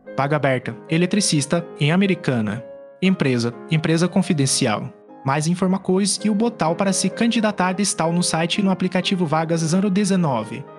Vaga aberta: eletricista em Americana. Empresa confidencial. Mais informações e o botão para se candidatar está no site e no aplicativo Vagas 019.